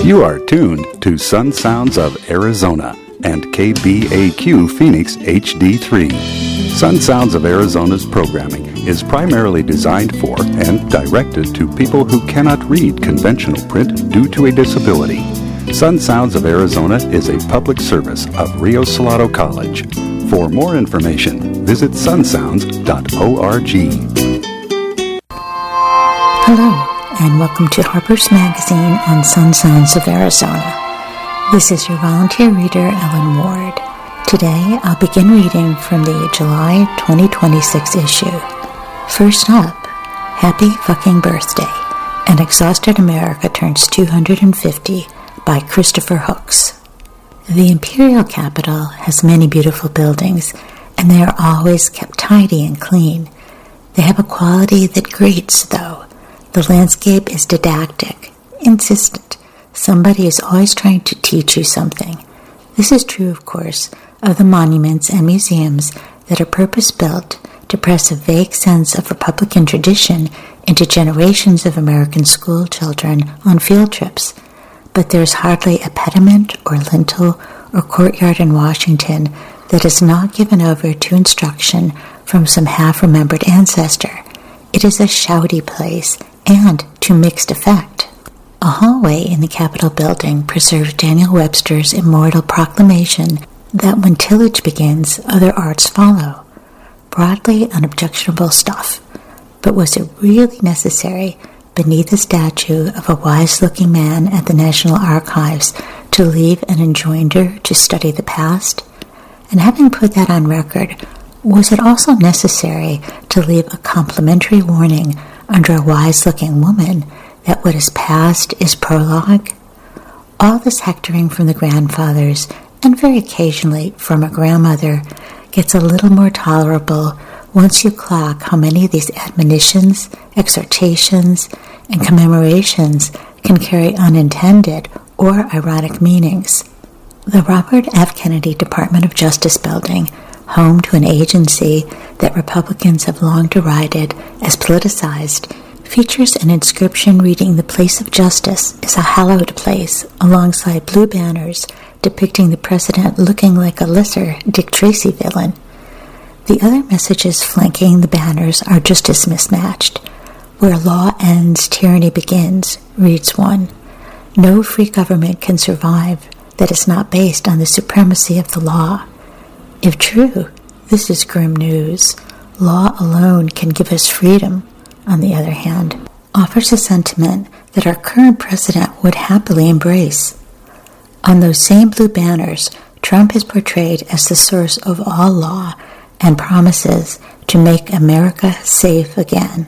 You are tuned to Sun Sounds of Arizona and KBAQ Phoenix HD3. Sun Sounds of Arizona's programming is primarily designed for and directed to people who cannot read conventional print due to a disability. Sun Sounds of Arizona is a public service of Rio Salado College. For more information, visit sunsounds.org. Hello, and welcome to Harper's Magazine on Sun Sounds of Arizona. This is your volunteer reader, Ellen Ward. Today, I'll begin reading from the July 2026 issue. First up, Happy Fucking Birthday, An Exhausted America Turns 250 by Christopher Hooks. The Imperial Capitol has many beautiful buildings, and they are always kept tidy and clean. They have a quality that grates, though. The landscape is didactic, insistent. Somebody is always trying to teach you something. This is true, of course, of the monuments and museums that are purpose-built to press a vague sense of Republican tradition into generations of American school children on field trips. But there's hardly a pediment or lintel or courtyard in Washington that is not given over to instruction from some half-remembered ancestor. It is a shouty place, and to mixed effect. A hallway in the Capitol building preserves Daniel Webster's immortal proclamation that when tillage begins, other arts follow. Broadly unobjectionable stuff. But was it really necessary, beneath the statue of a wise-looking man at the National Archives, to leave an enjoinder to study the past? And having put that on record, was it also necessary to leave a complimentary warning under a wise-looking woman that what is past is prologue? All this hectoring from the grandfathers, and very occasionally from a grandmother, gets a little more tolerable once you clock how many of these admonitions, exhortations, and commemorations can carry unintended or ironic meanings. The Robert F. Kennedy Department of Justice building, home to an agency that Republicans have long derided as politicized, features an inscription reading "The place of justice is a hallowed place," alongside blue banners depicting the president looking like a lesser Dick Tracy villain. The other messages flanking the banners are just as mismatched. "Where law ends, tyranny begins," reads one. "No free government can survive that is not based on the supremacy of the law." If true, this is grim news. Law alone can give us freedom, on the other hand, offers a sentiment that our current president would happily embrace. On those same blue banners, Trump is portrayed as the source of all law and promises to make America safe again.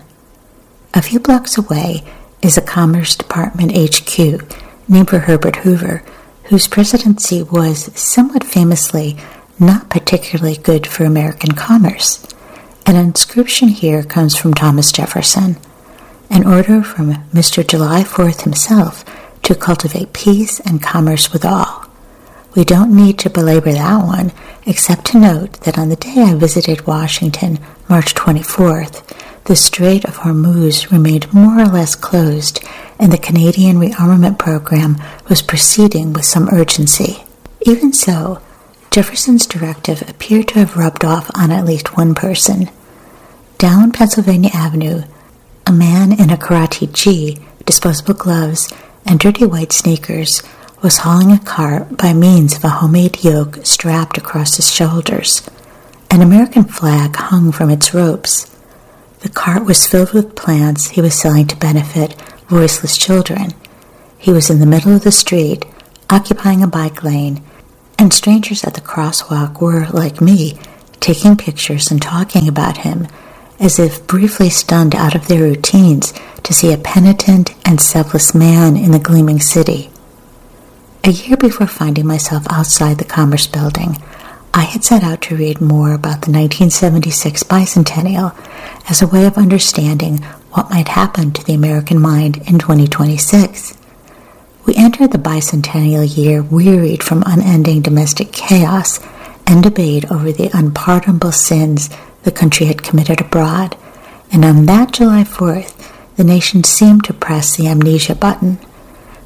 A few blocks away is a Commerce Department HQ named for Herbert Hoover, whose presidency was somewhat famously not particularly good for American commerce. An inscription here comes from Thomas Jefferson, an order from Mr. July 4th himself to cultivate peace and commerce with all. We don't need to belabor that one, except to note that on the day I visited Washington, March 24th, the Strait of Hormuz remained more or less closed, and the Canadian rearmament program was proceeding with some urgency. Even so, Jefferson's directive appeared to have rubbed off on at least one person. Down Pennsylvania Avenue, a man in a karate gi, disposable gloves, and dirty white sneakers was hauling a cart by means of a homemade yoke strapped across his shoulders. An American flag hung from its ropes. The cart was filled with plants he was selling to benefit voiceless children. He was in the middle of the street, occupying a bike lane, and strangers at the crosswalk were, like me, taking pictures and talking about him, as if briefly stunned out of their routines to see a penitent and selfless man in the gleaming city. A year before finding myself outside the Commerce Building, I had set out to read more about the 1976 bicentennial as a way of understanding what might happen to the American mind in 2026. We entered the bicentennial year wearied from unending domestic chaos and debate over the unpardonable sins the country had committed abroad, and on that July 4th, the nation seemed to press the amnesia button.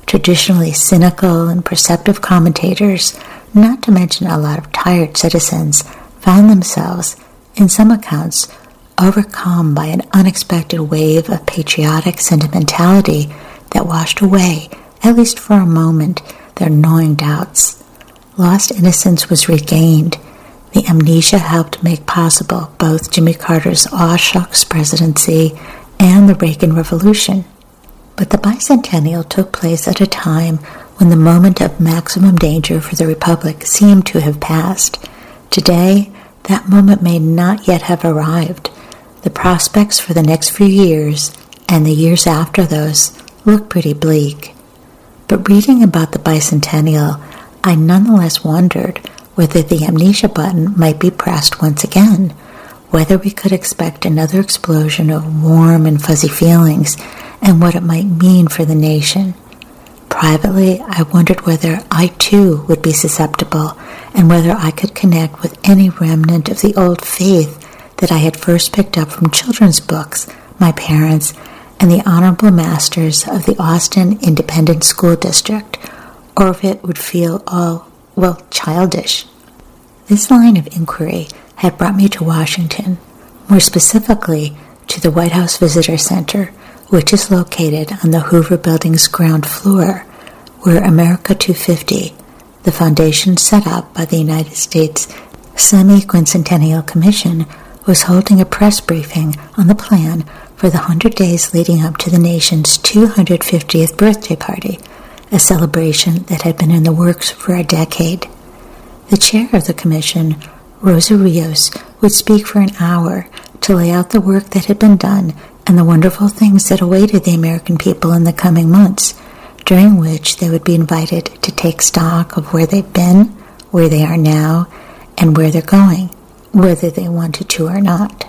traditionally cynical and perceptive commentators, not to mention a lot of tired citizens, found themselves, in some accounts, overcome by an unexpected wave of patriotic sentimentality that washed away, at least for a moment, their gnawing doubts. Lost innocence was regained. The amnesia helped make possible both Jimmy Carter's awe-shucks presidency and the Reagan Revolution. But the bicentennial took place at a time when the moment of maximum danger for the Republic seemed to have passed. Today, that moment may not yet have arrived. The prospects for the next few years, and the years after those, look pretty bleak. But reading about the bicentennial, I nonetheless wondered whether the amnesia button might be pressed once again, whether we could expect another explosion of warm and fuzzy feelings, and what it might mean for the nation. Privately, I wondered whether I too would be susceptible, and whether I could connect with any remnant of the old faith that I had first picked up from children's books, my parents, and the honorable masters of the Austin Independent School District, or if it would feel all, childish. This line of inquiry had brought me to Washington, more specifically to the White House Visitor Center, which is located on the Hoover Building's ground floor, where America 250, the foundation set up by the United States Semi-Quincentennial Commission, was holding a press briefing on the plan for the 100 days leading up to the nation's 250th birthday party, a celebration that had been in the works for a decade. The chair of the commission, Rosa Rios, would speak for an hour to lay out the work that had been done and the wonderful things that awaited the American people in the coming months, during which they would be invited to take stock of where they've been, where they are now, and where they're going, whether they wanted to or not.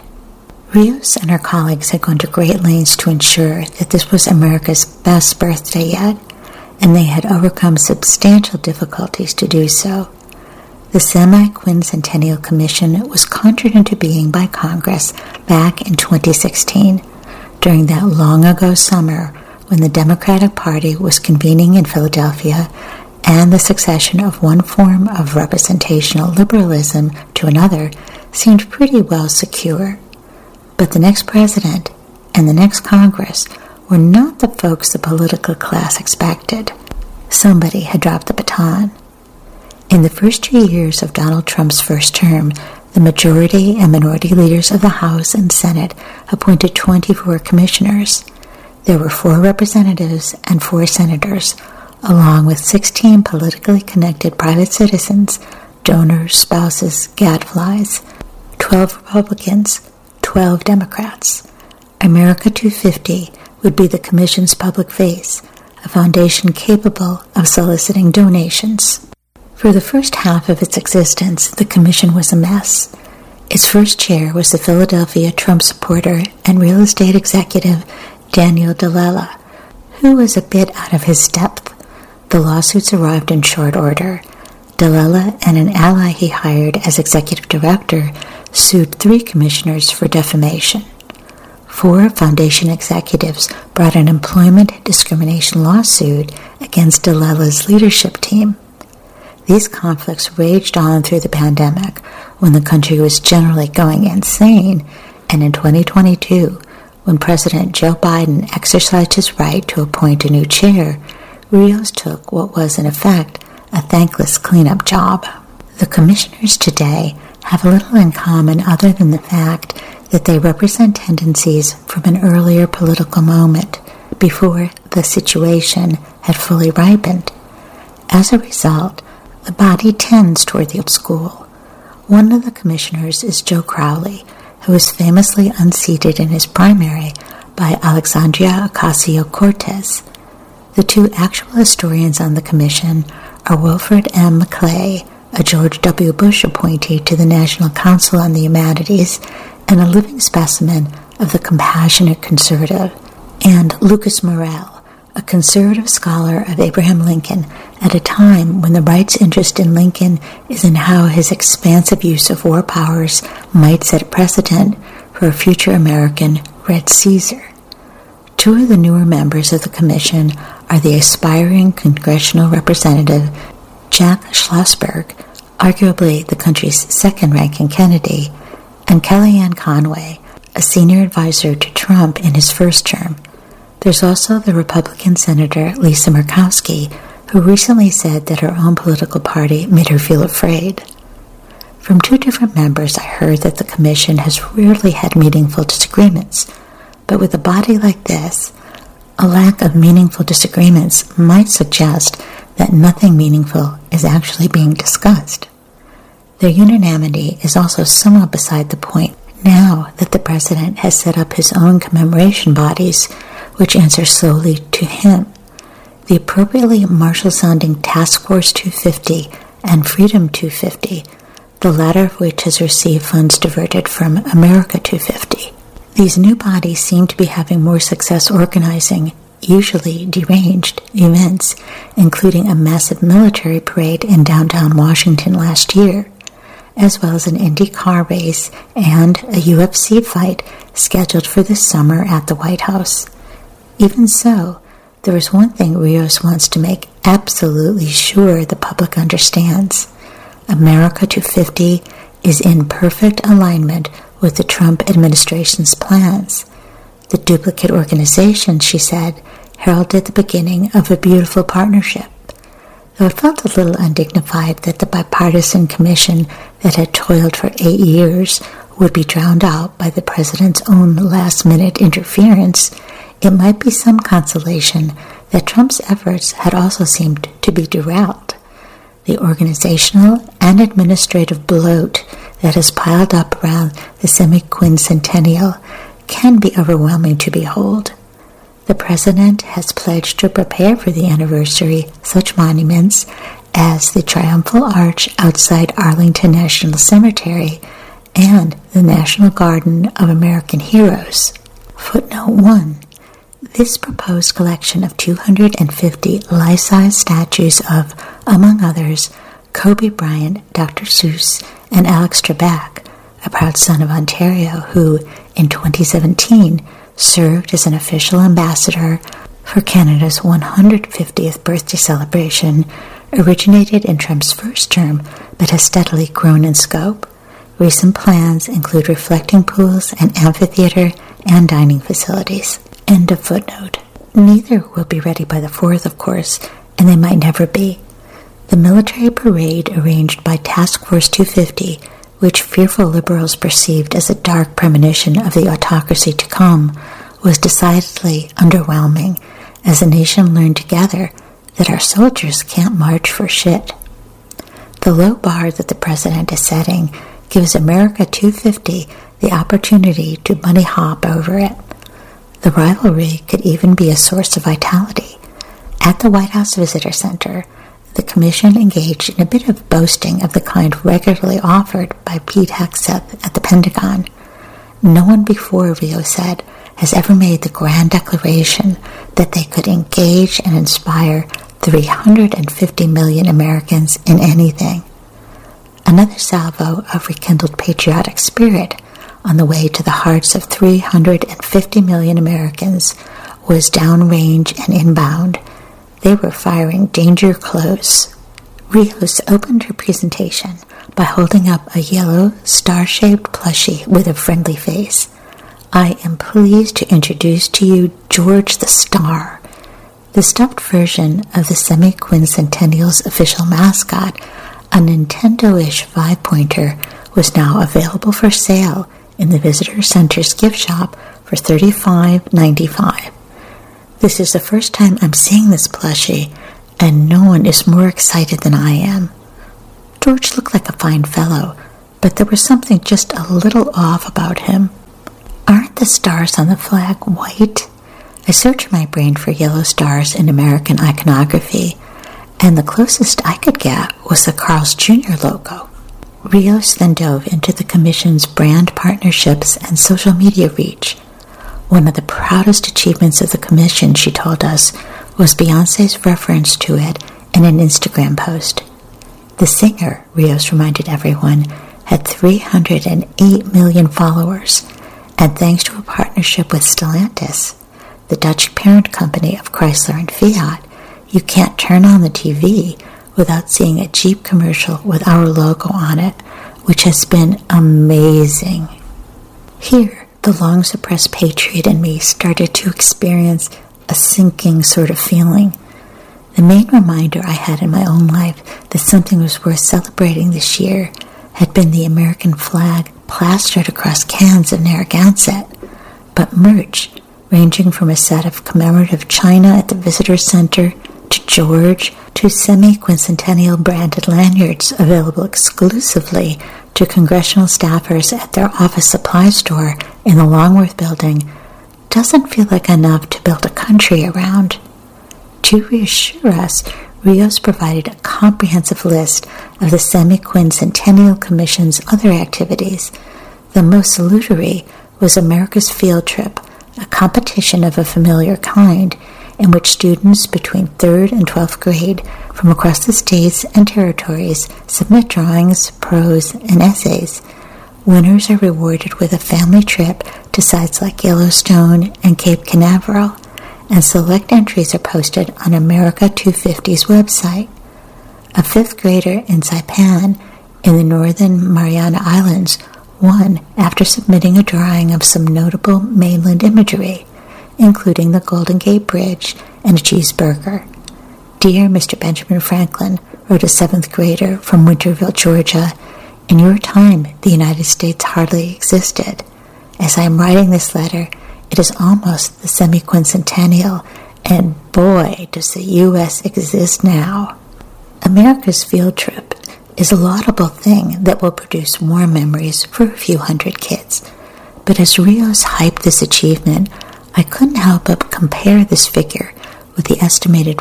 Rios and her colleagues had gone to great lengths to ensure that this was America's best birthday yet, and they had overcome substantial difficulties to do so. The Semi-Quincentennial Commission was conjured into being by Congress back in 2016, during that long-ago summer when the Democratic Party was convening in Philadelphia and the succession of one form of representational liberalism to another seemed pretty well secure. But the next president and the next Congress were not the folks the political class expected. Somebody had dropped the baton. In the first 2 years of Donald Trump's first term, the majority and minority leaders of the House and Senate appointed 24 commissioners. There were 4 representatives and 4 senators, along with 16 politically connected private citizens, donors, spouses, gadflies, 12 Republicans, 12 Democrats. America 250 would be the commission's public face, a foundation capable of soliciting donations. For the first half of its existence, the commission was a mess. Its first chair was the Philadelphia Trump supporter and real estate executive Daniel Dalella, who was a bit out of his depth. The lawsuits arrived in short order. Dalella and an ally he hired as executive director sued 3 commissioners for defamation. 4 foundation executives brought an employment discrimination lawsuit against Dalella's leadership team. These conflicts raged on through the pandemic, when the country was generally going insane, and in 2022, when President Joe Biden exercised his right to appoint a new chair, Rios took what was in effect a thankless cleanup job. The commissioners today have little in common other than the fact that they represent tendencies from an earlier political moment, before the situation had fully ripened. As a result, the body tends toward the old school. One of the commissioners is Joe Crowley, who was famously unseated in his primary by Alexandria Ocasio-Cortez. The 2 actual historians on the commission are Wilfred M. McClay, a George W. Bush appointee to the National Council on the Humanities and a living specimen of the compassionate conservative, and Lucas Morel, a conservative scholar of Abraham Lincoln at a time when the right's interest in Lincoln is in how his expansive use of war powers might set a precedent for a future American Red Caesar. 2 of the newer members of the commission are the aspiring congressional representative Jack Schlossberg, arguably the country's second-ranking Kennedy, and Kellyanne Conway, a senior advisor to Trump in his first term. There's also the Republican Senator Lisa Murkowski, who recently said that her own political party made her feel afraid. From two different members, I heard that the commission has rarely had meaningful disagreements, but with a body like this, a lack of meaningful disagreements might suggest that nothing meaningful is actually being discussed. Their unanimity is also somewhat beside the point now that the president has set up his own commemoration bodies, which answer solely to him. The appropriately martial-sounding Task Force 250 and Freedom 250, the latter of which has received funds diverted from America 250. These new bodies seem to be having more success organizing, usually deranged, events, including a massive military parade in downtown Washington last year, as well as an Indy car race and a UFC fight scheduled for this summer at the White House. Even so, there is one thing Rios wants to make absolutely sure the public understands. America 250 is in perfect alignment with the Trump administration's plans. The duplicate organization, she said, heralded the beginning of a beautiful partnership. Though it felt a little undignified that the bipartisan commission that had toiled for 8 years would be drowned out by the president's own last-minute interference, it might be some consolation that Trump's efforts had also seemed to be derailed. The organizational and administrative bloat that has piled up around the semi-quincentennial can be overwhelming to behold. The president has pledged to prepare for the anniversary such monuments as the Triumphal Arch outside Arlington National Cemetery and the National Garden of American Heroes. Footnote 1. This proposed collection of 250 life-size statues of, among others, Kobe Bryant, Dr. Seuss, and Alex Trebek, a proud son of Ontario who, in 2017, served as an official ambassador for Canada's 150th birthday celebration, originated in Trump's first term but has steadily grown in scope. Recent plans include reflecting pools, an amphitheater, and dining facilities. End of footnote. Neither will be ready by the 4th, of course, and they might never be. The military parade arranged by Task Force 250, which fearful liberals perceived as a dark premonition of the autocracy to come, was decidedly underwhelming as the nation learned together that our soldiers can't march for shit. The low bar that the president is setting gives America 250 the opportunity to bunny hop over it. The rivalry could even be a source of vitality. At the White House Visitor Center, the commission engaged in a bit of boasting of the kind regularly offered by Pete Hegseth at the Pentagon. No one before, Rio said, has ever made the grand declaration that they could engage and inspire 350 million Americans in anything. Another salvo of rekindled patriotic spirit on the way to the hearts of 350 million Americans was downrange and inbound. They were firing danger close. Rios opened her presentation by holding up a yellow, star-shaped plushie with a friendly face. I am pleased to introduce to you George the Star. The stuffed version of the semi-quincentennial's official mascot, a Nintendo-ish 5-pointer, was now available for sale in the Visitor Center's gift shop for $35.95. This is the first time I'm seeing this plushie, and no one is more excited than I am. George looked like a fine fellow, but there was something just a little off about him. Aren't the stars on the flag white? I searched my brain for yellow stars in American iconography, and the closest I could get was the Carl's Jr. logo. Rios then dove into the Commission's brand partnerships and social media reach. One of the proudest achievements of the Commission, she told us, was Beyoncé's reference to it in an Instagram post. The singer, Rios reminded everyone, had 308 million followers, and thanks to a partnership with Stellantis, the Dutch parent company of Chrysler and Fiat, you can't turn on the TV without seeing a Jeep commercial with our logo on it, which has been amazing. Here, the long-suppressed patriot in me started to experience a sinking sort of feeling. The main reminder I had in my own life that something was worth celebrating this year had been the American flag plastered across cans of Narragansett, but merch, ranging from a set of commemorative china at the visitor center to George to semi-quincentennial branded lanyards available exclusively to congressional staffers at their office supply store in the Longworth building, doesn't feel like enough to build a country around. To reassure us, Rios provided a comprehensive list of the Semi-Quincentennial Commission's other activities. The most salutary was America's Field Trip, a competition of a familiar kind in which students between 3rd and 12th grade from across the states and territories submit drawings, prose, and essays. Winners are rewarded with a family trip to sites like Yellowstone and Cape Canaveral, and select entries are posted on America 250's website. A 5th grader in Saipan in the northern Mariana Islands won after submitting a drawing of some notable mainland imagery, including the Golden Gate Bridge and a cheeseburger. Dear Mr. Benjamin Franklin, wrote a 7th grader from Winterville, Georgia, in your time, the United States hardly existed. As I am writing this letter, it is almost the semi-quincentennial, and boy, does the U.S. exist now. America's Field Trip is a laudable thing that will produce warm memories for a few hundred kids. But as Rios hyped this achievement, I couldn't help but compare this figure with the estimated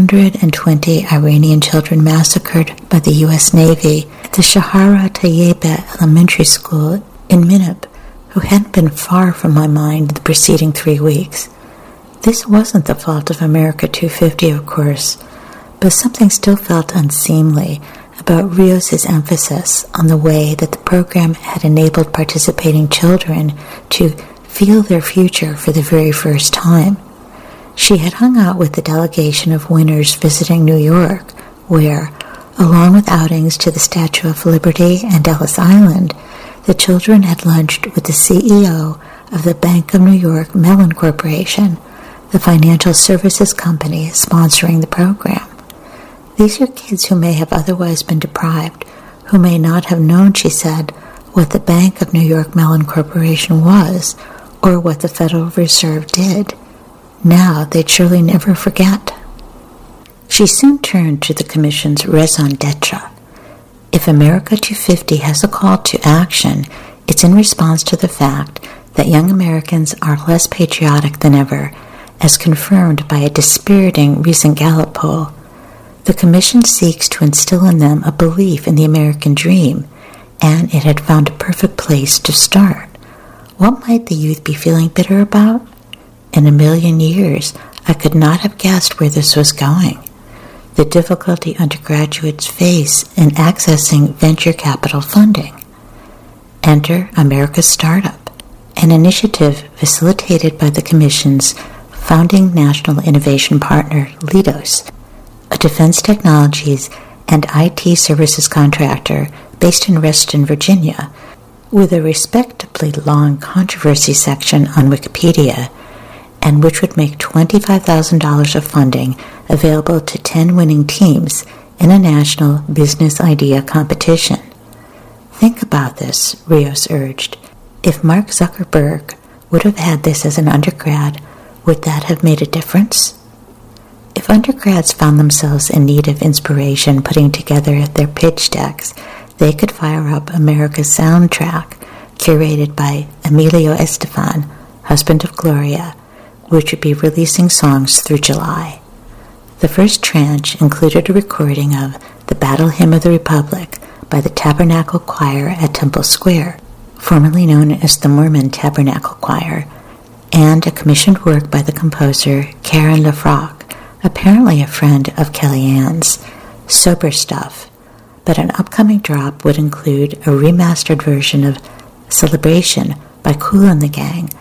120 Iranian children massacred by the U.S. Navy at the Shahara Tayyeba Elementary School in Minab, who hadn't been far from my mind the preceding 3 weeks. This wasn't the fault of America 250, of course, but something still felt unseemly about Rios' emphasis on the way that the program had enabled participating children to feel their future for the very first time. She had hung out with the delegation of winners visiting New York, where, along with outings to the Statue of Liberty and Ellis Island, the children had lunched with the CEO of the Bank of New York Mellon Corporation, the financial services company sponsoring the program. These are kids who may have otherwise been deprived, who may not have known, she said, what the Bank of New York Mellon Corporation was, or what the Federal Reserve did. Now they'd surely never forget. She soon turned to the Commission's raison d'etre. If America 250 has a call to action, it's in response to the fact that young Americans are less patriotic than ever, as confirmed by a dispiriting recent Gallup poll. The Commission seeks to instill in them a belief in the American dream, and it had found a perfect place to start. What might the youth be feeling bitter about? In a million years, I could not have guessed where this was going. The difficulty undergraduates face in accessing venture capital funding. Enter America's Startup, an initiative facilitated by the Commission's founding national innovation partner, Leidos, a defense technologies and IT services contractor based in Reston, Virginia, with a respectably long controversy section on Wikipedia, and which would make $25,000 of funding available to 10 winning teams in a national business idea competition. Think about this, Rios urged. If Mark Zuckerberg would have had this as an undergrad, would that have made a difference? If undergrads found themselves in need of inspiration putting together their pitch decks, they could fire up America's Soundtrack, curated by Emilio Estefan, husband of Gloria, which would be releasing songs through July. The first tranche included a recording of The Battle Hymn of the Republic by the Tabernacle Choir at Temple Square, formerly known as the Mormon Tabernacle Choir, and a commissioned work by the composer Karen LaFrock, apparently a friend of Kellyanne's, Sober Stuff. But an upcoming drop would include a remastered version of Celebration by Kool and the Gang,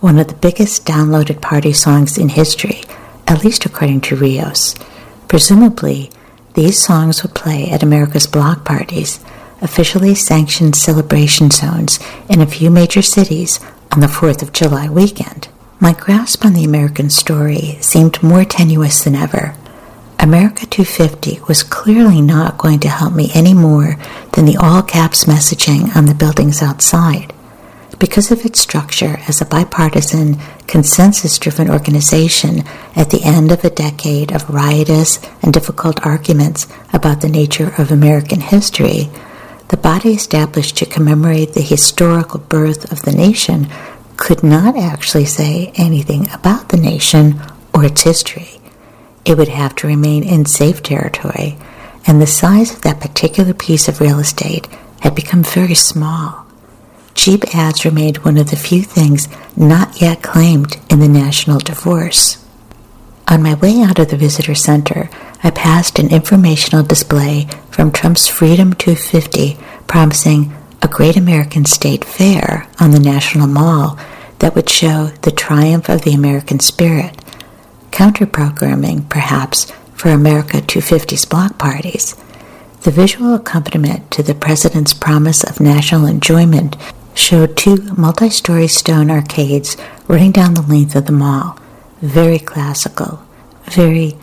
one of the biggest downloaded party songs in history, at least according to Rios. Presumably, these songs would play at America's block parties, officially sanctioned celebration zones in a few major cities on the 4th of July weekend. My grasp on the American story seemed more tenuous than ever. America 250 was clearly not going to help me any more than the all-caps messaging on the buildings outside. Because of its structure as a bipartisan, consensus-driven organization at the end of a decade of riotous and difficult arguments about the nature of American history, the body established to commemorate the historical birth of the nation could not actually say anything about the nation or its history. It would have to remain in safe territory, and the size of that particular piece of real estate had become very small. Cheap ads remained one of the few things not yet claimed in the national divorce. On my way out of the visitor center, I passed an informational display from Trump's Freedom 250 promising a Great American State Fair on the National Mall that would show the triumph of the American spirit, counter-programming, perhaps, for America 250's block parties. The visual accompaniment to the president's promise of national enjoyment showed two multi-story stone arcades running down the length of the mall. Very classical, very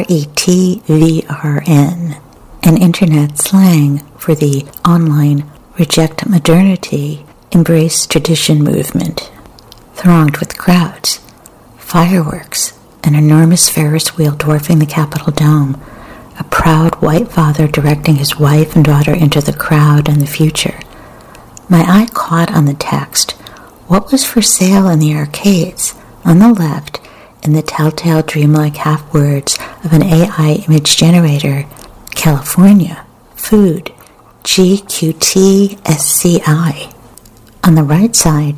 RETVRN, an internet slang for the online reject modernity, embrace tradition movement. Thronged with crowds, fireworks, an enormous Ferris wheel dwarfing the Capitol dome, a proud white father directing his wife and daughter into the crowd and the future. My eye caught on the text, what was for sale in the arcades, on the left, in the telltale dreamlike half words of an AI image generator, California, food, GQTSCI. On the right side,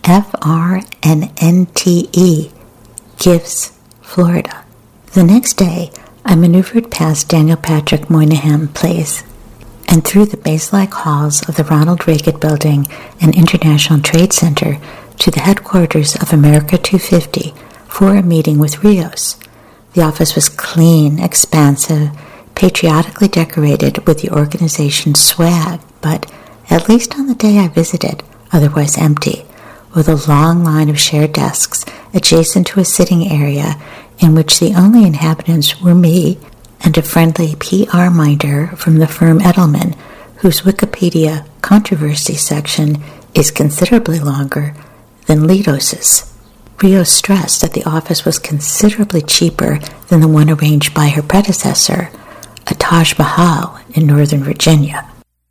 FRNNTE, gifts, Florida. The next day, I maneuvered past Daniel Patrick Moynihan Place and through the maze-like halls of the Ronald Reagan Building and International Trade Center to the headquarters of America 250 for a meeting with Rios. The office was clean, expansive, patriotically decorated with the organization's swag, but, at least on the day I visited, otherwise empty, with a long line of shared desks adjacent to a sitting area in which the only inhabitants were me and a friendly PR minder from the firm Edelman, whose Wikipedia controversy section is considerably longer than Lidos's. Rios stressed that the office was considerably cheaper than the one arranged by her predecessor, a Taj Mahal in Northern Virginia.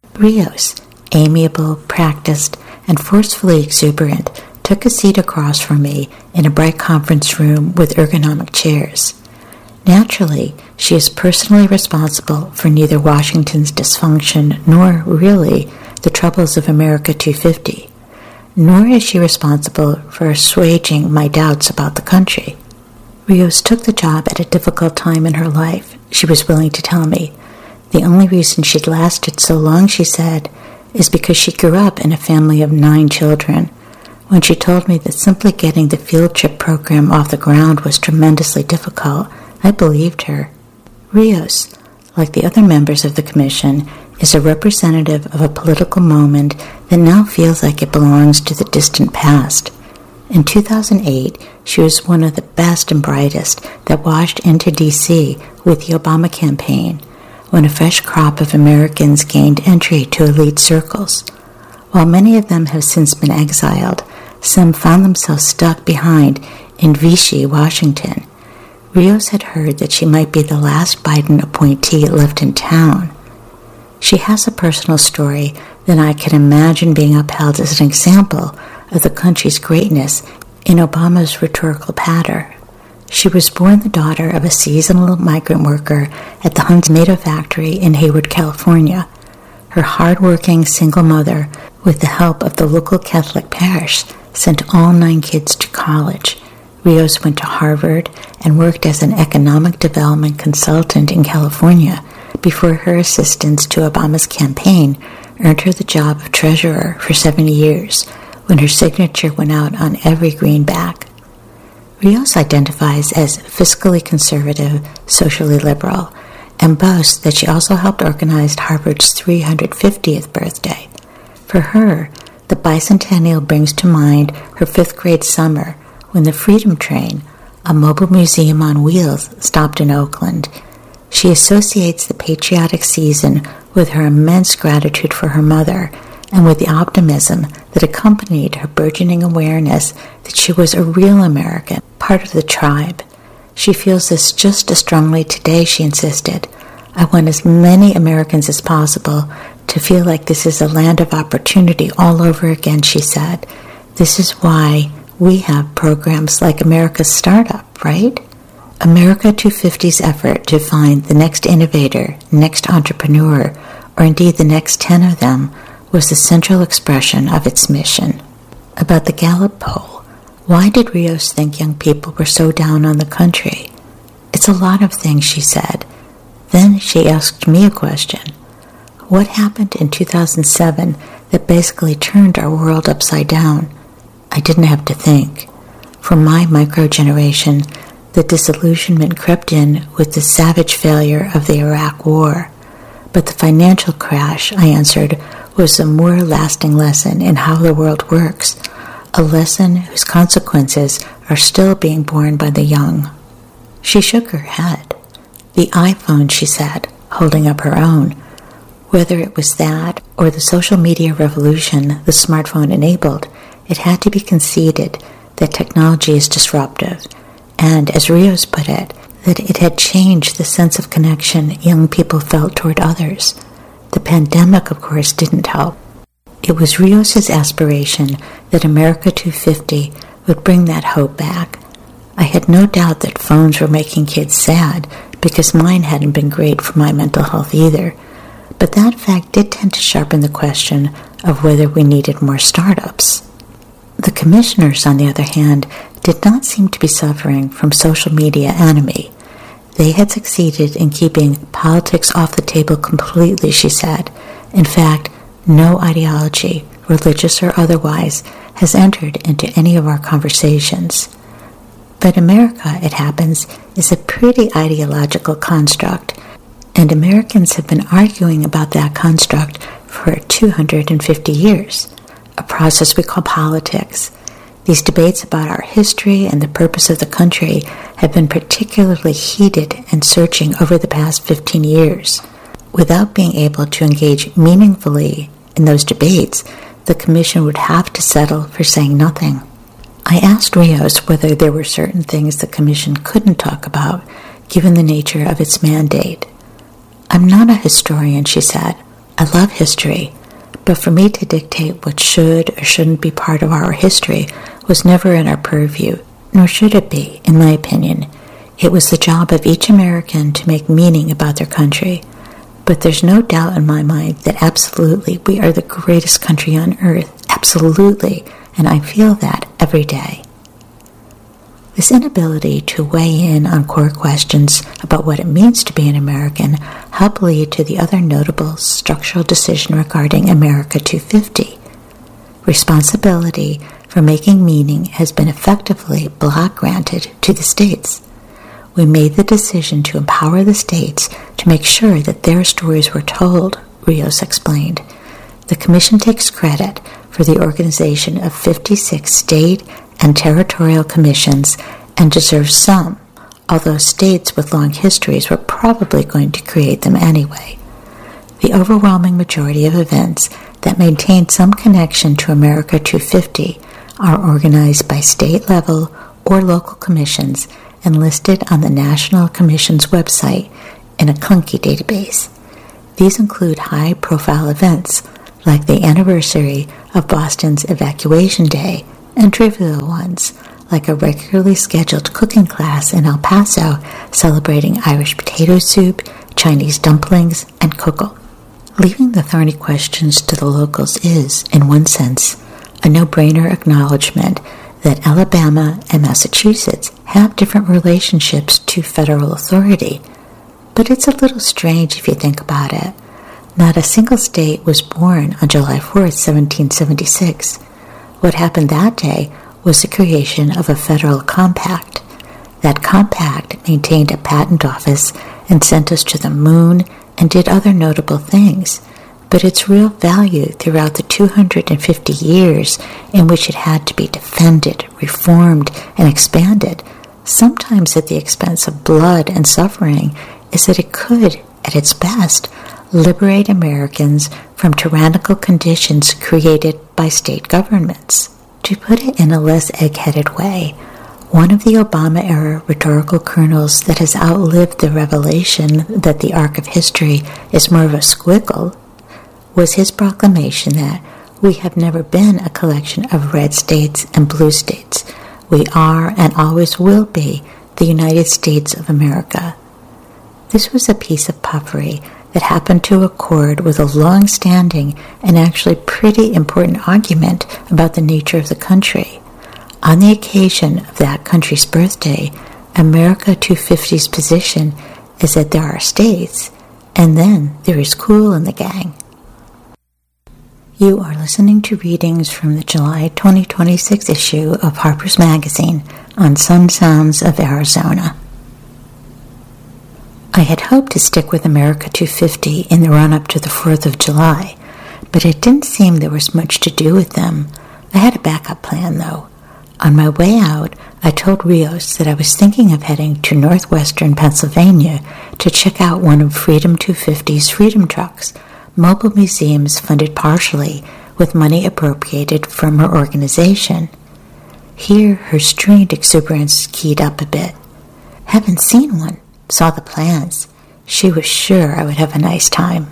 Rios, amiable, practiced, and forcefully exuberant, took a seat across from me in a bright conference room with ergonomic chairs. Naturally, she is personally responsible for neither Washington's dysfunction nor, really, the troubles of America 250. Nor is she responsible for assuaging my doubts about the country. Rios took the job at a difficult time in her life, she was willing to tell me. The only reason she'd lasted so long, she said, is because she grew up in a family of 9 children. When she told me that simply getting the field trip program off the ground was tremendously difficult, I believed her. Rios, like the other members of the commission, is a representative of a political moment that now feels like it belongs to the distant past. In 2008, she was one of the best and brightest that washed into D.C. with the Obama campaign, when a fresh crop of Americans gained entry to elite circles. While many of them have since been exiled, some found themselves stuck behind in Vichy, Washington. Rios had heard that she might be the last Biden appointee left in town. She has a personal story that I can imagine being upheld as an example of the country's greatness in Obama's rhetorical patter. She was born the daughter of a seasonal migrant worker at the Hunt's Tomato factory in Hayward, California. Her hard-working single mother, with the help of the local Catholic parish, sent all 9 kids to college. Rios went to Harvard and worked as an economic development consultant in California before her assistance to Obama's campaign earned her the job of treasurer for 7 years, when her signature went out on every greenback. Rios identifies as fiscally conservative, socially liberal, and boasts that she also helped organize Harvard's 350th birthday. For her, the bicentennial brings to mind her fifth-grade summer when the Freedom Train, a mobile museum on wheels, stopped in Oakland. She associates the patriotic season with her immense gratitude for her mother and with the optimism that accompanied her burgeoning awareness that she was a real American, part of the tribe. She feels this just as strongly today, she insisted. I want as many Americans as possible to feel like this is a land of opportunity all over again, she said. This is why we have programs like America's Startup, right? America 250's effort to find the next innovator, next entrepreneur, or indeed the next 10 of them, was the central expression of its mission. About the Gallup poll, why did Rios think young people were so down on the country? It's a lot of things, she said. Then she asked me a question. What happened in 2007 that basically turned our world upside down? I didn't have to think. For my micro-generation, the disillusionment crept in with the savage failure of the Iraq War. But the financial crash, I answered, was a more lasting lesson in how the world works, a lesson whose consequences are still being borne by the young. She shook her head. The iPhone, she said, holding up her own. Whether it was that or the social media revolution the smartphone enabled, it had to be conceded that technology is disruptive, and, as Rios put it, that it had changed the sense of connection young people felt toward others. The pandemic, of course, didn't help. It was Rios' aspiration that America 250 would bring that hope back. I had no doubt that phones were making kids sad, because mine hadn't been great for my mental health either. But that fact did tend to sharpen the question of whether we needed more startups. The commissioners, on the other hand, did not seem to be suffering from social media enemy. They had succeeded in keeping politics off the table completely, she said. In fact, no ideology, religious or otherwise, has entered into any of our conversations. But America, it happens, is a pretty ideological construct, and Americans have been arguing about that construct for 250 years, a process we call politics. These debates about our history and the purpose of the country have been particularly heated and searching over the past 15 years. Without being able to engage meaningfully in those debates, the Commission would have to settle for saying nothing. I asked Rios whether there were certain things the Commission couldn't talk about, given the nature of its mandate. I'm not a historian, she said. I love history, but for me to dictate what should or shouldn't be part of our history was never in our purview, nor should it be, in my opinion. It was the job of each American to make meaning about their country. But there's no doubt in my mind that absolutely we are the greatest country on earth, absolutely, and I feel that every day. This inability to weigh in on core questions about what it means to be an American helped lead to the other notable structural decision regarding America 250. Responsibility for making meaning has been effectively block-granted to the states. We made the decision to empower the states to make sure that their stories were told, Rios explained. The Commission takes credit for the organization of 56 state and territorial commissions and deserves some, although states with long histories were probably going to create them anyway. The overwhelming majority of events that maintain some connection to America 250 are organized by state-level or local commissions and listed on the National Commission's website in a clunky database. These include high-profile events like the anniversary of Boston's Evacuation Day and trivial ones like a regularly scheduled cooking class in El Paso celebrating Irish potato soup, Chinese dumplings, and cocoa. Leaving the thorny questions to the locals is, in one sense, a no-brainer acknowledgement that Alabama and Massachusetts have different relationships to federal authority. But it's a little strange if you think about it. Not a single state was born on July 4th, 1776. What happened that day was the creation of a federal compact. That compact maintained a patent office and sent us to the moon and did other notable things, but its real value throughout the 250 years in which it had to be defended, reformed, and expanded, sometimes at the expense of blood and suffering, is that it could, at its best, liberate Americans from tyrannical conditions created by state governments. To put it in a less egg-headed way, one of the Obama-era rhetorical kernels that has outlived the revelation that the arc of history is more of a squiggle was his proclamation that we have never been a collection of red states and blue states. We are and always will be the United States of America. This was a piece of puffery that happened to accord with a long-standing and actually pretty important argument about the nature of the country. On the occasion of that country's birthday, America 250's position is that there are states, and then there is Cool and the gang. You are listening to readings from the July 2026 issue of Harper's Magazine on Sun Sounds of Arizona. I had hoped to stick with America 250 in the run-up to the 4th of July, but it didn't seem there was much to do with them. I had a backup plan, though. On my way out, I told Rios that I was thinking of heading to northwestern Pennsylvania to check out one of Freedom 250's Freedom Trucks, mobile museums funded partially with money appropriated from her organization. Here, her strained exuberance keyed up a bit. Haven't seen one. Saw the plans. She was sure I would have a nice time.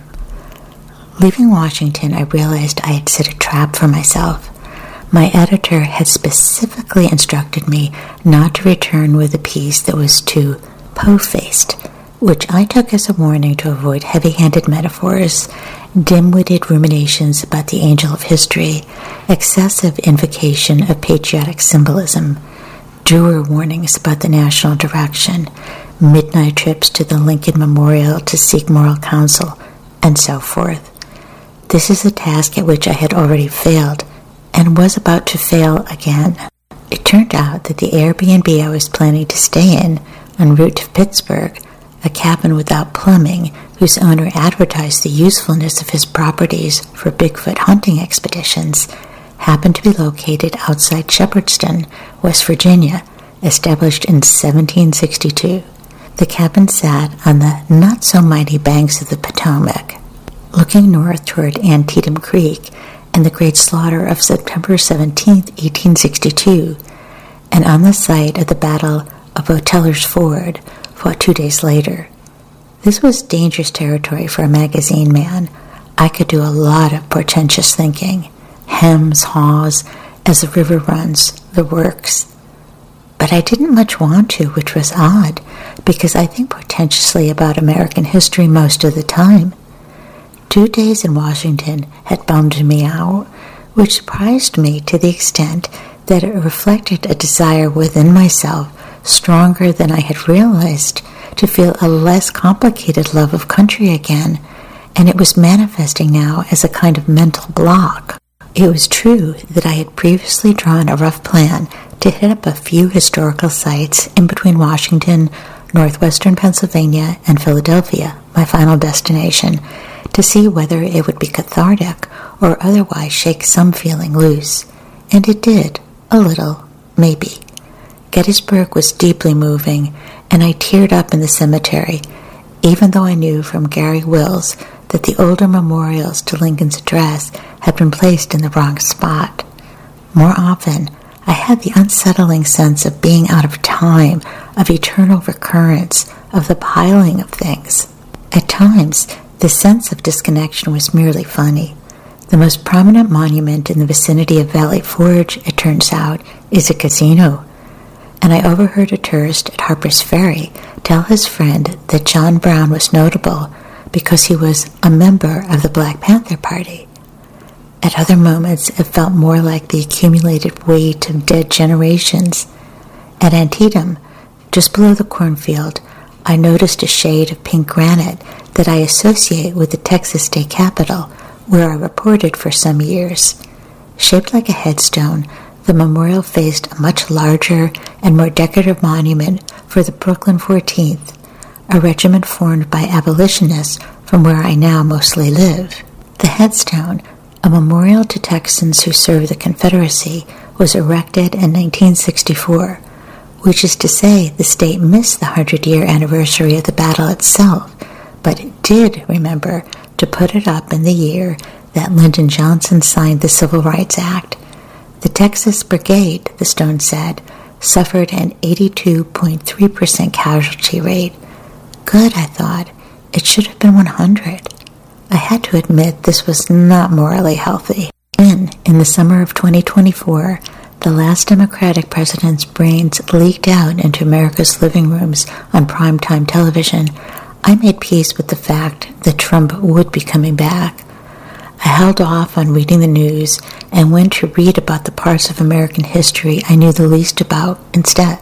Leaving Washington, I realized I had set a trap for myself. My editor had specifically instructed me not to return with a piece that was too po-faced, which I took as a warning to avoid heavy-handed metaphors, dim-witted ruminations about the angel of history, excessive invocation of patriotic symbolism, doer warnings about the national direction, midnight trips to the Lincoln Memorial to seek moral counsel, and so forth. This is a task at which I had already failed, and was about to fail again. It turned out that the Airbnb I was planning to stay in, en route to Pittsburgh, a cabin without plumbing, whose owner advertised the usefulness of his properties for Bigfoot hunting expeditions, happened to be located outside Shepherdston, West Virginia, established in 1762. The cabin sat on the not-so-mighty banks of the Potomac, looking north toward Antietam Creek and the Great Slaughter of September 17, 1862, and on the site of the Battle of Boteller's Ford, fought 2 days later. This was dangerous territory for a magazine man. I could do a lot of portentous thinking. Hems, haws, as the river runs, the works. But I didn't much want to, which was odd, because I think portentously about American history most of the time. 2 days in Washington had bummed me out, which surprised me to the extent that it reflected a desire within myself stronger than I had realized to feel a less complicated love of country again, and it was manifesting now as a kind of mental block. It was true that I had previously drawn a rough plan to hit up a few historical sites in between Washington, northwestern Pennsylvania, and Philadelphia, my final destination, to see whether it would be cathartic or otherwise shake some feeling loose. And it did, a little, maybe. Gettysburg was deeply moving, and I teared up in the cemetery, even though I knew from Gary Wills that the older memorials to Lincoln's address had been placed in the wrong spot. More often, I had the unsettling sense of being out of time, of eternal recurrence, of the piling of things. At times, the sense of disconnection was merely funny. The most prominent monument in the vicinity of Valley Forge, it turns out, is a casino. And I overheard a tourist at Harper's Ferry tell his friend that John Brown was notable because he was a member of the Black Panther Party. At other moments, it felt more like the accumulated weight of dead generations. At Antietam, just below the cornfield, I noticed a shade of pink granite that I associate with the Texas state capitol, where I reported for some years. Shaped like a headstone, the memorial faced a much larger and more decorative monument for the Brooklyn 14th, a regiment formed by abolitionists from where I now mostly live. The headstone, a memorial to Texans who served the Confederacy, was erected in 1964, which is to say the state missed the 100-year anniversary of the battle itself, but it did remember to put it up in the year that Lyndon Johnson signed the Civil Rights Act. The Texas Brigade, the stone said, suffered an 82.3% casualty rate. Good, I thought. It should have been 100. I had to admit this was not morally healthy. When, in the summer of 2024, the last Democratic president's brains leaked out into America's living rooms on primetime television, I made peace with the fact that Trump would be coming back. I held off on reading the news and went to read about the parts of American history I knew the least about instead.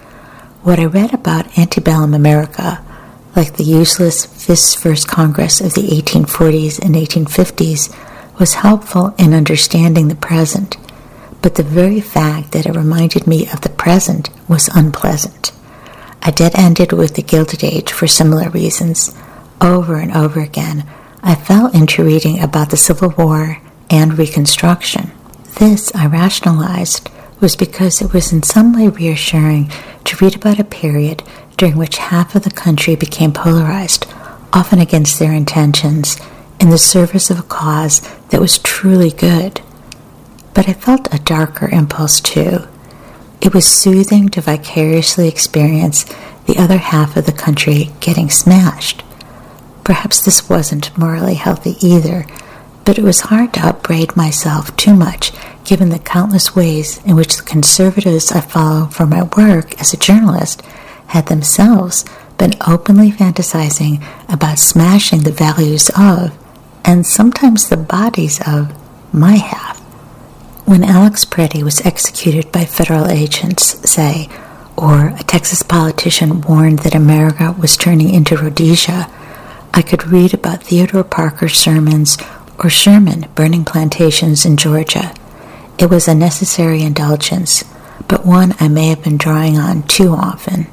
What I read about antebellum America, like the useless Fists First Congress of the 1840s and 1850s, was helpful in understanding the present, but the very fact that it reminded me of the present was unpleasant. I dead-ended with the Gilded Age for similar reasons. Over and over again, I fell into reading about the Civil War and Reconstruction. This, I rationalized, was because it was in some way reassuring to read about a period during which half of the country became polarized, often against their intentions, in the service of a cause that was truly good. But I felt a darker impulse too. It was soothing to vicariously experience the other half of the country getting smashed. Perhaps this wasn't morally healthy either, but it was hard to upbraid myself too much given the countless ways in which the conservatives I follow for my work as a journalist had themselves been openly fantasizing about smashing the values of, and sometimes the bodies of, my half. When Alex Preddy was executed by federal agents, say, or a Texas politician warned that America was turning into Rhodesia, I could read about Theodore Parker's sermons or Sherman burning plantations in Georgia. It was a necessary indulgence, but one I may have been drawing on too often.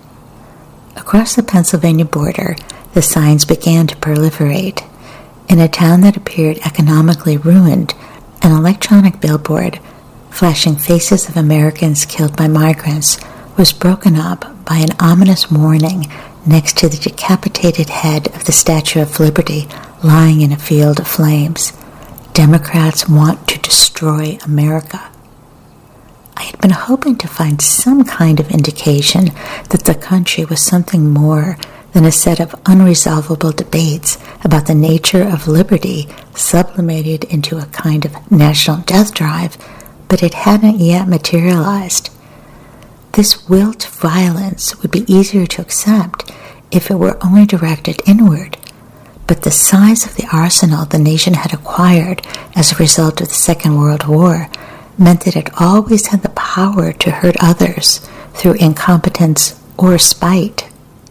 Across the Pennsylvania border, the signs began to proliferate. In a town that appeared economically ruined, an electronic billboard, flashing faces of Americans killed by migrants, was broken up by an ominous warning next to the decapitated head of the Statue of Liberty lying in a field of flames. Democrats want to destroy America. I had been hoping to find some kind of indication that the country was something more than a set of unresolvable debates about the nature of liberty sublimated into a kind of national death drive, but it hadn't yet materialized. This will to violence would be easier to accept if it were only directed inward, but the size of the arsenal the nation had acquired as a result of the Second World War meant that it always had the power to hurt others through incompetence or spite.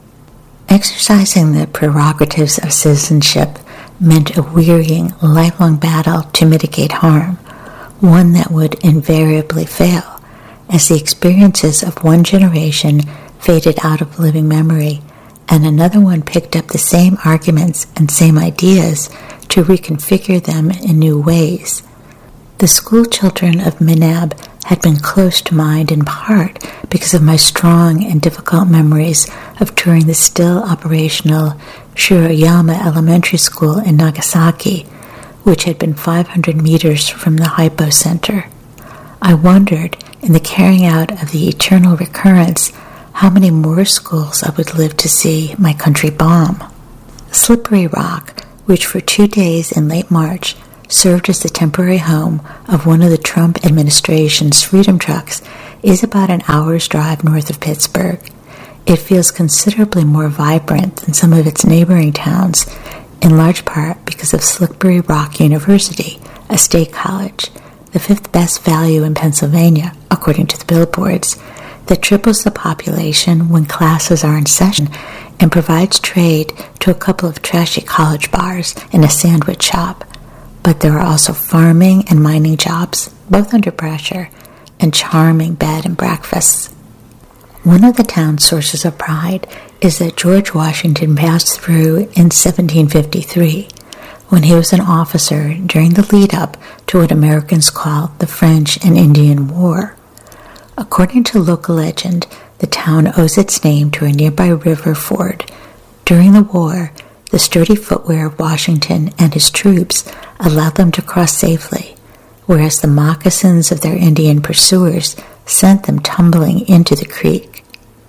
Exercising the prerogatives of citizenship meant a wearying, lifelong battle to mitigate harm, one that would invariably fail, as the experiences of one generation faded out of living memory, and another one picked up the same arguments and same ideas to reconfigure them in new ways. The school children of Minab had been close to mind in part because of my strong and difficult memories of touring the still operational Shiroyama Elementary School in Nagasaki, which had been 500 meters from the Hypo Center. I wondered, in the carrying out of the eternal recurrence, how many more schools I would live to see my country bomb. Slippery Rock, which for 2 days in late March served as the temporary home of one of the Trump administration's Freedom Trucks, is about an hour's drive north of Pittsburgh. It feels considerably more vibrant than some of its neighboring towns, in large part because of Slippery Rock University, a state college, the 5th best value in Pennsylvania, according to the billboards, that triples the population when classes are in session and provides trade to a couple of trashy college bars and a sandwich shop. but there are also farming and mining jobs, both under pressure, and charming bed and breakfasts. One of the town's sources of pride is that George Washington passed through in 1753, when he was an officer during the lead-up to what Americans call the French and Indian War. According to local legend, the town owes its name to a nearby river ford. During the war, the sturdy footwear of Washington and his troops allowed them to cross safely, whereas the moccasins of their Indian pursuers sent them tumbling into the creek.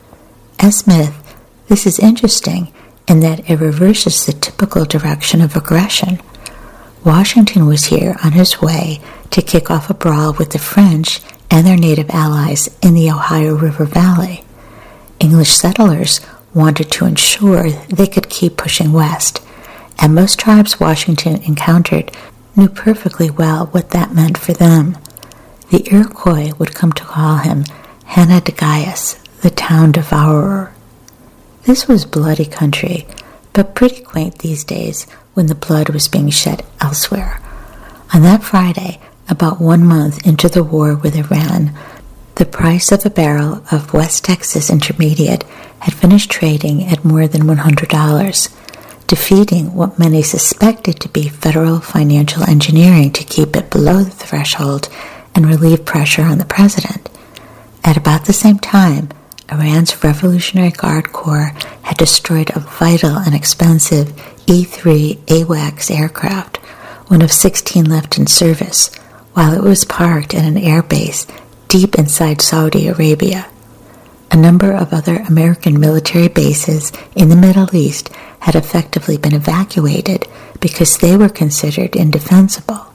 As myth, this is interesting in that it reverses the typical direction of aggression. Washington was here on his way to kick off a brawl with the French and their native allies in the Ohio River Valley. English settlers wanted to ensure they could keep pushing west, and most tribes Washington encountered knew perfectly well what that meant for them. The Iroquois would come to call him Hanna-de-Gaius, the town devourer. This was bloody country, but pretty quaint these days when the blood was being shed elsewhere. On that Friday, about 1 month into the war with Iran, the price of a barrel of West Texas Intermediate had finished trading at more than $100, defeating what many suspected to be federal financial engineering to keep it below the threshold and relieve pressure on the president. At about the same time, Iran's Revolutionary Guard Corps had destroyed a vital and expensive E-3 AWACS aircraft, one of 16 left in service, while it was parked at an air base deep inside Saudi Arabia. A number of other American military bases in the Middle East had effectively been evacuated because they were considered indefensible.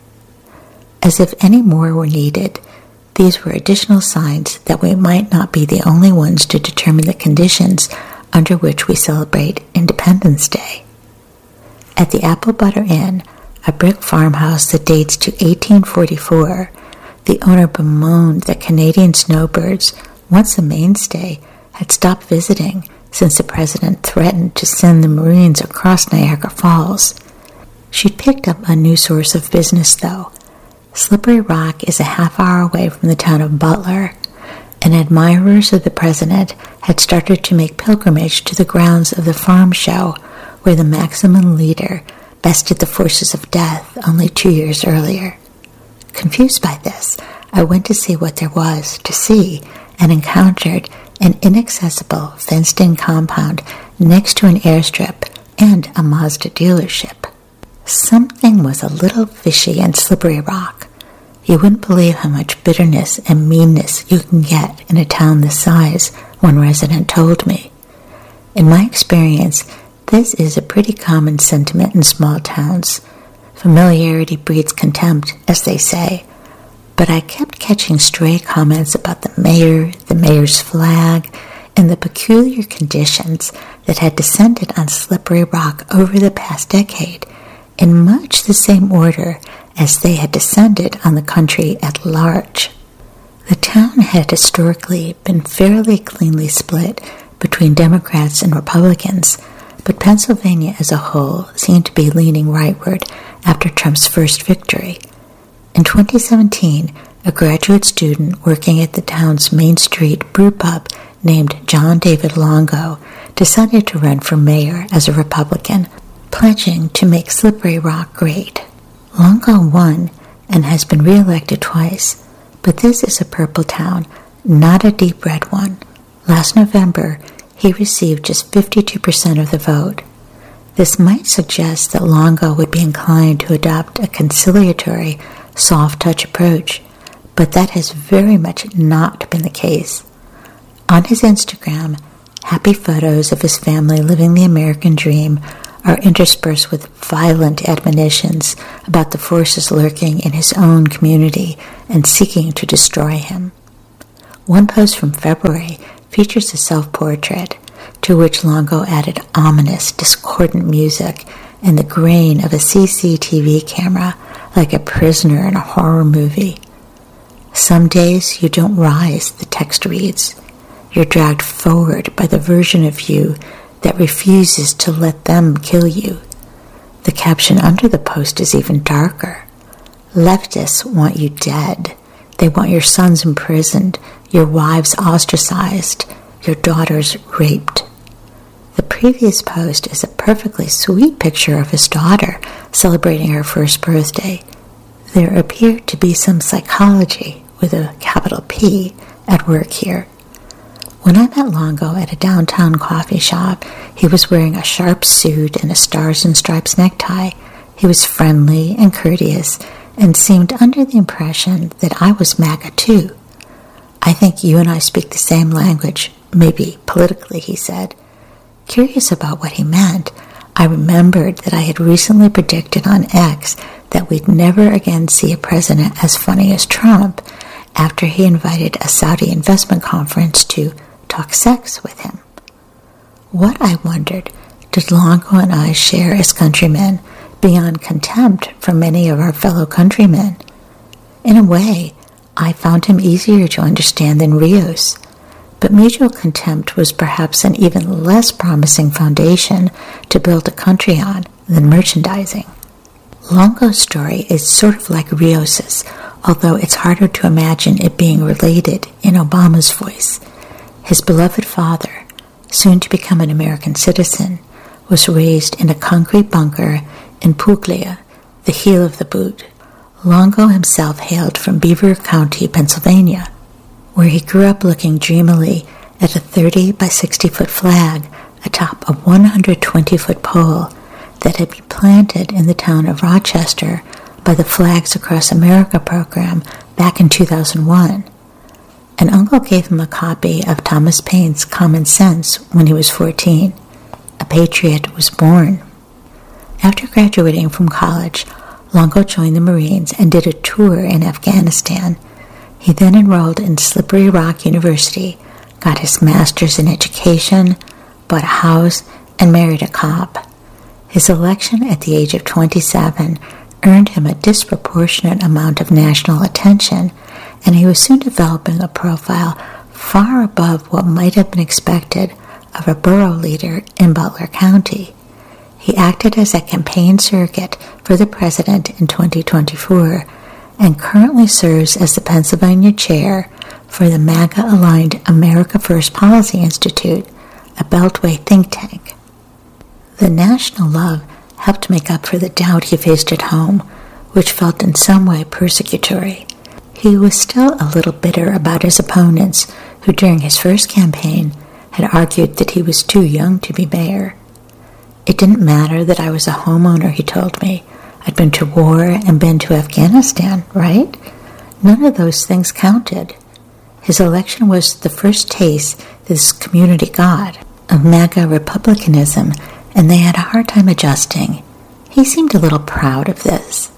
As if any more were needed, these were additional signs that we might not be the only ones to determine the conditions under which we celebrate Independence Day. At the Apple Butter Inn, a brick farmhouse that dates to 1844, the owner bemoaned that Canadian snowbirds, once a mainstay, had stopped visiting since the president threatened to send the Marines across Niagara Falls. She'd picked up a new source of business, though. Slippery Rock is a half-hour away from the town of Butler, and admirers of the president had started to make pilgrimage to the grounds of the farm show where the Maximum leader bested the forces of death only 2 years earlier. Confused by this, I went to see what there was to see and encountered an inaccessible fenced-in compound next to an airstrip and a Mazda dealership. Something was a little fishy in Slippery Rock. You wouldn't believe how much bitterness and meanness you can get in a town this size, one resident told me. In my experience, this is a pretty common sentiment in small towns. Familiarity breeds contempt, as they say. But I kept catching stray comments about the mayor, the mayor's flag, and the peculiar conditions that had descended on Slippery Rock over the past decade, in much the same order as they had descended on the country at large. The town had historically been fairly cleanly split between Democrats and Republicans, but Pennsylvania as a whole seemed to be leaning rightward after Trump's first victory. In 2017, a graduate student working at the town's Main Street brew pub named John David Longo decided to run for mayor as a Republican, pledging to make Slippery Rock great. Longo won and has been re-elected twice, but this is a purple town, not a deep red one. Last November, he received just 52% of the vote. This might suggest that Longo would be inclined to adopt a conciliatory, soft-touch approach, but that has very much not been the case. On his Instagram, happy photos of his family living the American dream are interspersed with violent admonitions about the forces lurking in his own community and seeking to destroy him. One post from February features a self-portrait, to which Longo added ominous, discordant music and the grain of a CCTV camera, like a prisoner in a horror movie. Some days you don't rise, the text reads. You're dragged forward by the version of you that refuses to let them kill you. The caption under the post is even darker. Leftists want you dead. They want your sons imprisoned, your wives ostracized, your daughters raped. The previous post is a perfectly sweet picture of his daughter celebrating her first birthday. There appeared to be some psychology, with a capital P, at work here. When I met Longo at a downtown coffee shop, he was wearing a sharp suit and a stars and stripes necktie. He was friendly and courteous and seemed under the impression that I was MAGA too. "I think you and I speak the same language, maybe politically," he said. Curious about what he meant, I remembered that I had recently predicted on X that we'd never again see a president as funny as Trump after he invited a Saudi investment conference to talk sex with him. What, I wondered, did Longo and I share as countrymen beyond contempt for many of our fellow countrymen? In a way, I found him easier to understand than Rios, but mutual contempt was perhaps an even less promising foundation to build a country on than merchandising. Longo's story is sort of like Rios's, although it's harder to imagine it being related in Obama's voice. His beloved father, soon to become an American citizen, was raised in a concrete bunker in Puglia, the heel of the boot. Longo himself hailed from Beaver County, Pennsylvania, where he grew up looking dreamily at a 30 by 60-foot flag atop a 120-foot pole that had been planted in the town of Rochester by the Flags Across America program back in 2001. An uncle gave him a copy of Thomas Paine's Common Sense when he was 14. A patriot was born. After graduating from college, Longo joined the Marines and did a tour in Afghanistan. He then enrolled in Slippery Rock University, got his master's in education, bought a house, and married a cop. His election at the age of 27 earned him a disproportionate amount of national attention, and he was soon developing a profile far above what might have been expected of a borough leader in Butler County. He acted as a campaign surrogate for the president in 2024 and currently serves as the Pennsylvania chair for the MAGA-aligned America First Policy Institute, a Beltway think tank. The national love helped make up for the doubt he faced at home, which felt in some way persecutory. He was still a little bitter about his opponents, who during his first campaign had argued that he was too young to be mayor. It didn't matter that I was a homeowner, he told me. I'd been to war and been to Afghanistan, right? None of those things counted. His election was the first taste this community got of MAGA republicanism, and they had a hard time adjusting. He seemed a little proud of this.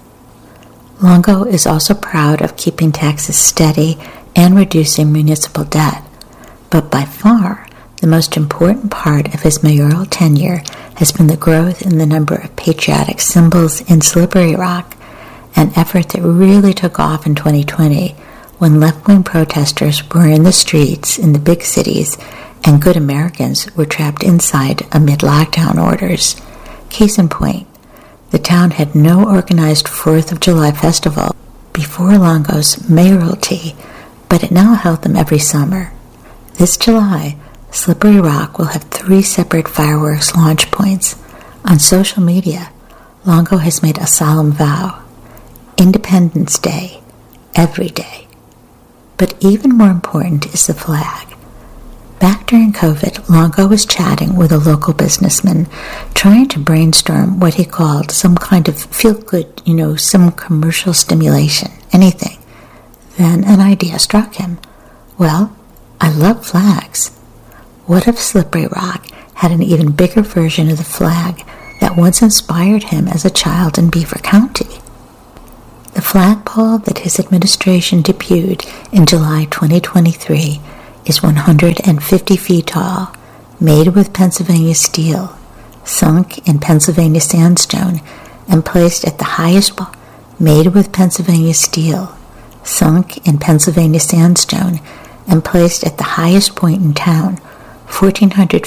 Longo is also proud of keeping taxes steady and reducing municipal debt, but by far the most important part of his mayoral tenure has been the growth in the number of patriotic symbols in Slippery Rock, an effort that really took off in 2020 when left-wing protesters were in the streets in the big cities and good Americans were trapped inside amid lockdown orders. Case in point, the town had no organized 4th of July festival before Longo's mayoralty, but it now held them every summer. This July, Slippery Rock will have 3 separate fireworks launch points. On social media, Longo has made a solemn vow: Independence Day, every day. But even more important is the flag. Back during COVID, Longo was chatting with a local businessman, trying to brainstorm what he called some kind of feel-good, some commercial stimulation, anything. Then an idea struck him. Well, I love flags. What if Slippery Rock had an even bigger version of the flag that once inspired him as a child in Beaver County? The flagpole that his administration debuted in July 2023 is 150 feet tall, made with Pennsylvania steel, sunk in Pennsylvania sandstone, and placed at the highest made with Pennsylvania steel, sunk in Pennsylvania sandstone, and placed at the highest point in town, 1,400